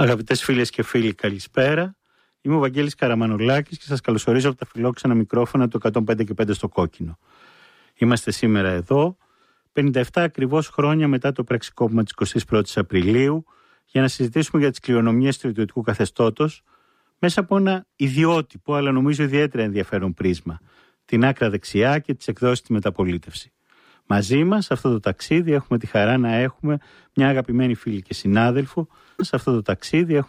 Αγαπητές φίλες και φίλοι, καλησπέρα. Είμαι ο Βαγγέλης Καραμανολάκης και σας καλωσορίζω από τα φιλόξενα μικρόφωνα του 105 και 5 στο Κόκκινο. Είμαστε σήμερα εδώ, 57 ακριβώς χρόνια μετά το πραξικόπημα της 21ης Απριλίου, για να συζητήσουμε για τις κληρονομιές του ιδιωτικού καθεστώτος μέσα από ένα ιδιότυπο, αλλά νομίζω ιδιαίτερα ενδιαφέρον πρίσμα, την άκρα δεξιά και τις εκδόσεις στη μεταπολίτευση. Μαζί μας σε αυτό το ταξίδι έχουμε τη χαρά να έχουμε μια αγαπημένη φίλη και συνάδελφο. Σε αυτό το ταξίδι έχουμε